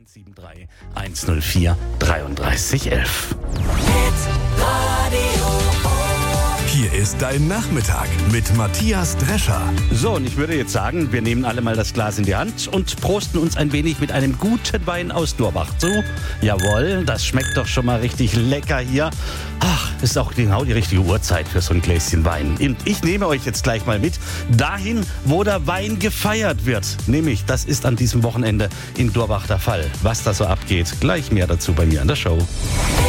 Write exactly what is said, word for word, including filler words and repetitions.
eins sieben drei eins null vier dreiunddreißig elf. Hier ist dein Nachmittag mit Matthias Drescher. So, und ich würde jetzt sagen, wir nehmen alle mal das Glas in die Hand und prosten uns ein wenig mit einem guten Wein aus Durbach zu. Jawohl, das schmeckt doch schon mal richtig lecker hier. Ach, ist auch genau die richtige Uhrzeit für so ein Gläschen Wein. Und ich nehme euch jetzt gleich mal mit dahin, wo der Wein gefeiert wird. Nämlich, das ist an diesem Wochenende in Durbach der Fall. Was da so abgeht, gleich mehr dazu bei mir an der Show.